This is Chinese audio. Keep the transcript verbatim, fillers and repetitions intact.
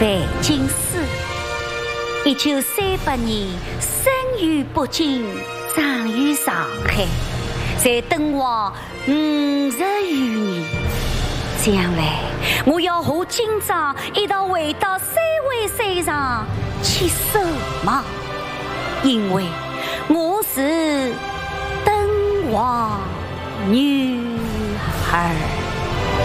范进士，一九三八年生于北京，长于上海，在敦煌五十余年。将来我要和金吒一道回到三位山上去守望，因为我是敦煌女孩。